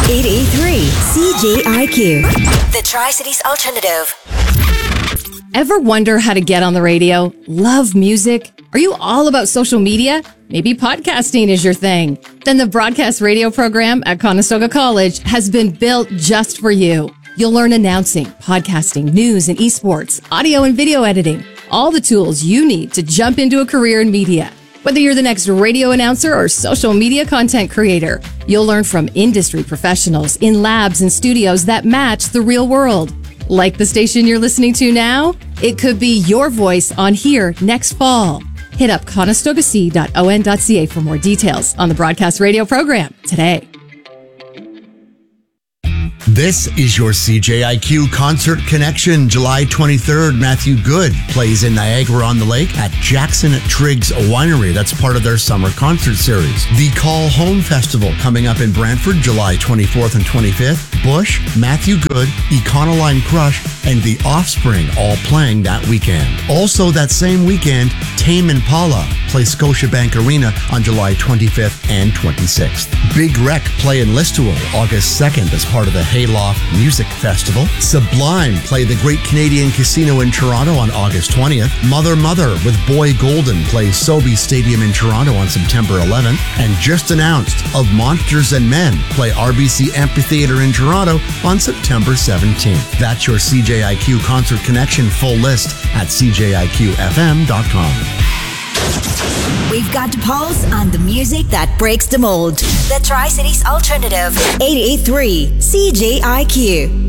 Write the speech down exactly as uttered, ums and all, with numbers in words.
eight eight three C J I Q, the Tri-Cities Alternative. Ever wonder how to get on the radio? Love music? Are you all about social media? Maybe podcasting is your thing. Then the broadcast radio program at Conestoga College has been built just for you. You'll learn announcing, podcasting, news and esports, audio and video editing, all the tools you need to jump into a career in media. Whether you're the next radio announcer or social media content creator, you'll learn from industry professionals in labs and studios that match the real world. Like the station you're listening to now? It could be your voice on here next fall. Hit up conestoga c dot o n dot c a for more details on the broadcast radio program today. This is your C J I Q Concert Connection. July twenty-third, Matthew Good plays in Niagara-on-the-Lake at Jackson Triggs Winery. That's part of their summer concert series. The Call Home Festival coming up in Brantford, July twenty-fourth and twenty-fifth. Bush, Matthew Good, Econoline Crush, and The Offspring all playing that weekend. Also that same weekend, Tame Impala play Scotiabank Arena on July twenty-fifth and twenty-sixth. Big Wreck play in Listowel August second as part of the Hayloft Music Festival. Sublime play the Great Canadian Casino in Toronto on August twentieth. Mother Mother with Boy Golden plays Sobeys Stadium in Toronto on September eleventh. And just announced, Of Monsters and Men play R B C Amphitheatre in Toronto on September seventeenth. That's your C J I Q Concert Connection full list at c j i q f m dot com. We've got to pulse on the music that breaks the mold. The Tri-Cities Alternative, eight eight three C J I Q.